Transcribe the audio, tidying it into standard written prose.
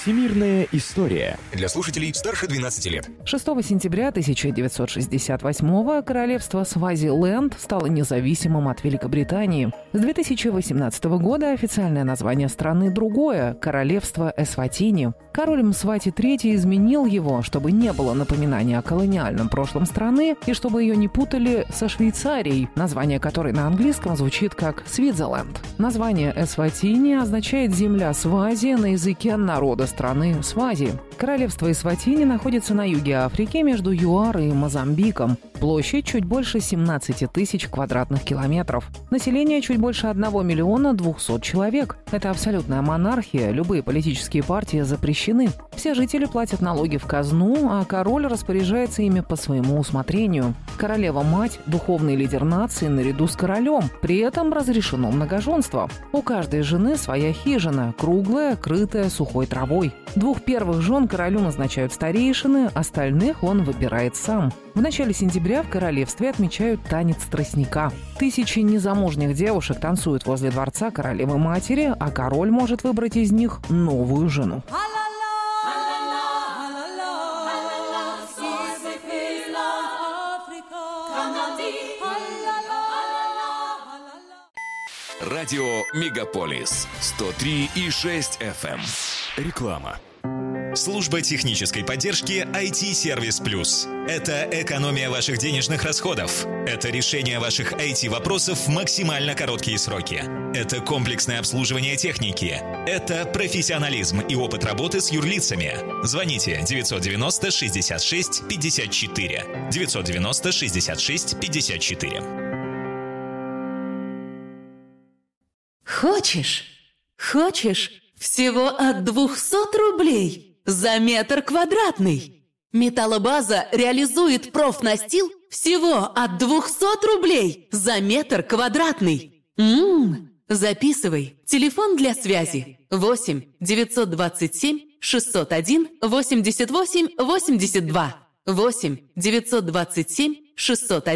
Всемирная история. Для слушателей старше 12 лет. 6 сентября 1968-го королевство Свазиленд стало независимым от Великобритании. С 2018 года официальное название страны другое – Королевство Эсватини. Король Мсвати III изменил его, чтобы не было напоминания о колониальном прошлом страны и чтобы ее не путали со Швейцарией, название которой на английском звучит как Свитзерленд. Название Эсватини означает «земля Свази» на языке народа страны Свази. Королевство Эсватини находится на юге Африки между ЮАР и Мозамбиком. Площадь чуть больше 17 тысяч квадратных километров. Население чуть больше 1 миллиона 200 человек. Это абсолютная монархия, любые политические партии запрещены. Все жители платят налоги в казну, а король распоряжается ими по своему усмотрению. Королева-мать – духовный лидер нации наряду с королем. При этом разрешено многоженство. У каждой жены своя хижина, круглая, крытая сухой травой. 2 первых жен королю назначают старейшины, остальных он выбирает сам. В начале сентября в королевстве отмечают танец тростника. Тысячи незамужних девушек танцуют возле дворца королевы-матери, а король может выбрать из них новую жену. Радио Мегаполис 103,6 FM. Реклама. Служба технической поддержки IT-сервис Плюс. Это экономия ваших денежных расходов. Это решение ваших IT-вопросов в максимально короткие сроки. Это комплексное обслуживание техники. Это профессионализм и опыт работы с юрлицами. Звоните 990 66 54. 990 66 54. Хочешь? Всего от 200 рублей за метр квадратный. Металлобаза реализует профнастил всего от 200 рублей за метр квадратный. Записывай. Телефон для связи 8 927 601 88 82. 8 927 601